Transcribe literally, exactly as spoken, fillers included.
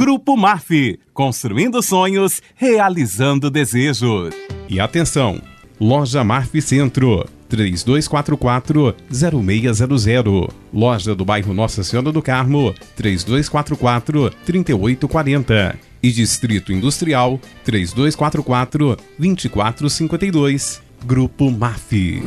Grupo Marf, construindo sonhos, realizando desejos. E atenção, Loja Marf Centro, três dois quatro quatro, zero seis zero zero. Loja do bairro Nossa Senhora do Carmo, três dois quatro quatro, três oito quatro zero. E Distrito Industrial, três dois quatro quatro, dois quatro cinco dois. Grupo Marf.